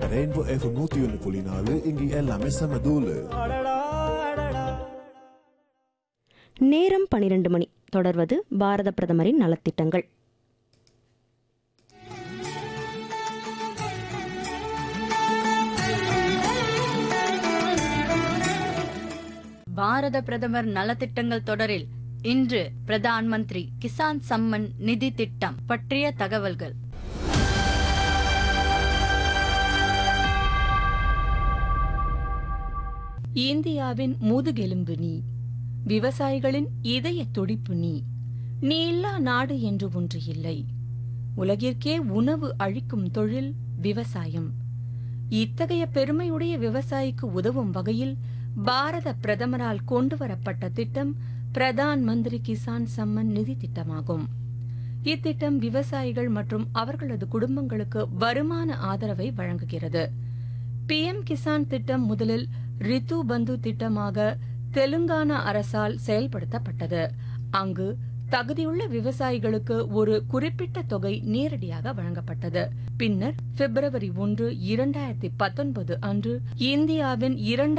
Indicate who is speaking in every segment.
Speaker 1: Rainbow FM 101.4 இங்கே எல்லாமே சமதூளு.
Speaker 2: நேரம் 12 மணி. தொடர்வது பாரத பிரதமரின் நலத்திட்டங்கள்.
Speaker 3: பாரத பிரதமர் நலத்திட்டங்கள் தொடரில் இன்று பிரதான் மந்திரி கிசான் சம்மன் நிதி திட்டம் பற்றிய தகவல்கள். இந்தியாவின் முதுகெலும்பு நீ, விவசாயிகளின் இதய துடிப்பு நீ. நீ இல்லா நாடு என்று ஒன்று இல்லை. உலகிற்கே உணவு அளிக்கும் தொழில் விவசாயம். இத்தகைய பெருமையுடைய விவசாயிக்கு உதவும் வகையில் பாரத பிரதமரால் கொண்டுவரப்பட்ட திட்டம் பிரதான் மந்திரி கிசான் சம்மன் நிதி திட்டமாகும். இத்திட்டம் விவசாயிகள் மற்றும் அவர்களது குடும்பங்களுக்கு வருமான ஆதரவை வழங்குகிறது. PM கிசான் திட்டம் முதலில் ரித்து பந்து திட்டமாக தெலுங்கானா அரசால் செயல்படுத்தப்பட்டது. அங்கு தகுதியுள்ள விவசாயிகளுக்கு ஒரு குறிப்பிட்ட தொகை நேரடியாக வழங்கப்பட்டது. பின்னர் February 1, 2019 அன்று இந்தியாவின்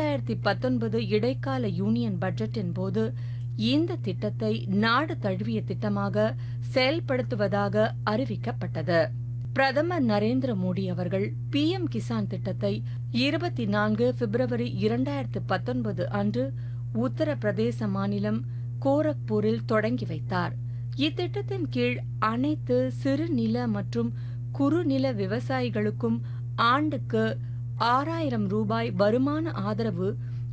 Speaker 3: 2019 இடைக்கால யூனியன் பட்ஜெட்டின் போது இந்த திட்டத்தை நாடு தழுவிய திட்டமாக செயல்படுத்துவதாக அறிவிக்கப்பட்டது. பிரதமர் நரேந்திர மோடி அவர்கள் PM கிசான் திட்டத்தை 24 February 2019 அன்று உத்தரப்பிரதேச மாநிலம் கோரக்பூரில் தொடங்கி வைத்தார். இத்திட்டத்தின் கீழ் அனைத்து சிறுநில மற்றும் குறுநில விவசாயிகளுக்கும் ஆண்டுக்கு 6000 ரூபாய் வருமான ஆதரவு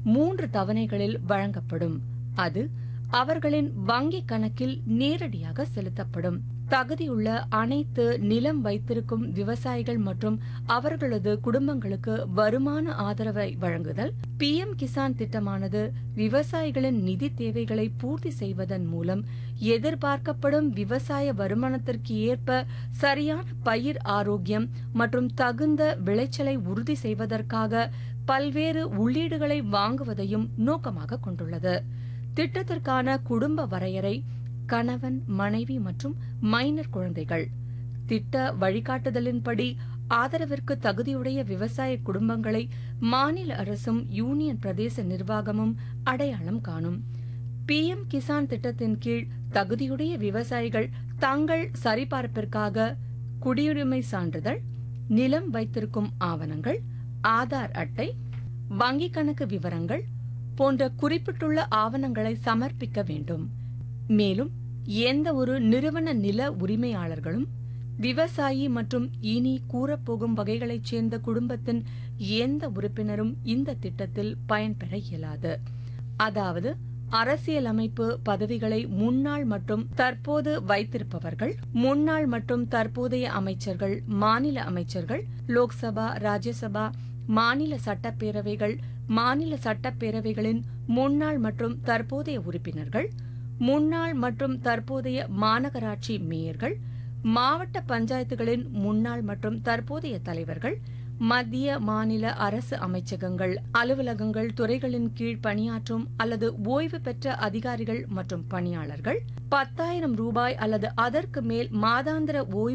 Speaker 3: 3 தவணைகளில் வழங்கப்படும். அது அவர்களின் வங்கிக் கணக்கில் நேரடியாக செலுத்தப்படும். தகுதியுள்ள அனைத்து நிலம் வைத்திருக்கும் விவசாயிகள் மற்றும் அவர்களது குடும்பங்களுக்கு வருமான ஆதரவை வழங்குதல். PM கிசான் திட்டமானது விவசாயிகளின் நிதி தேவைகளை பூர்த்தி செய்வதன் மூலம் எதிர்பார்க்கப்படும் விவசாய வருமானத்திற்கு ஏற்ப சரியான பயிர் ஆரோக்கியம் மற்றும் தகுந்த விளைச்சலை உறுதி செய்வதற்காக பல்வேறு உள்ளீடுகளை வாங்குவதையும் நோக்கமாக கொண்டுள்ளது. திட்டத்திற்கான குடும்ப வரையறை கணவன், மனைவி மற்றும் மைனர் குழந்தைகள். திட்ட வழிகாட்டுதலின்படி ஆதரவிற்கு தகுதியுடைய விவசாய குடும்பங்களை மாநில அரசும் யூனியன் பிரதேச நிர்வாகமும் அடையாளம் காணும். PM கிசான் திட்டத்தின் கீழ் தகுதியுடைய விவசாயிகள் தங்கள் சரிபார்ப்பிற்காக குடியுரிமை சான்றிதழ், நிலம் வைத்திருக்கும் ஆவணங்கள், ஆதார் அட்டை, வங்கிக் கணக்கு விவரங்கள் போன்ற குறிப்பிட்டுள்ள ஆவணங்களை சமர்ப்பிக்க வேண்டும். மேலும் எந்த ஒரு நிறுவன நில உரிமையாளர்களும் விவசாயி மற்றும் இனி கூறப்போகும் வகைகளைச் சேர்ந்த குடும்பத்தின் எந்த உறுப்பினரும் இந்த திட்டத்தில் பயன்பெற இயலாது. அதாவது அரசியலமைப்பு பதவிகளை முன்னாள் மற்றும் தற்போது வைத்திருப்பவர்கள், முன்னாள் மற்றும் தற்போதைய அமைச்சர்கள், மாநில அமைச்சர்கள், லோக்சபா, ராஜ்யசபா, மாநில சட்டப்பேரவைகள், மாநில சட்டப்பேரவைகளின் முன்னாள் மற்றும் தற்போதைய உறுப்பினர்கள், முன்னாள் மற்றும் தற்போதைய மாநகராட்சி மேயர்கள், மாவட்ட பஞ்சாயத்துகளின் முன்னாள் மற்றும் தற்போதைய தலைவர்கள், மத்திய மாநில அரசு அமைச்சகங்கள், அலுவலகங்கள், துறைகளின் கீழ் பணியாற்றும் அல்லது ஓய்வு பெற்ற அதிகாரிகள் மற்றும் பணியாளர்கள், 10,000 ரூபாய் அல்லது அதற்கு மேல் மாதாந்திர ஓய்வு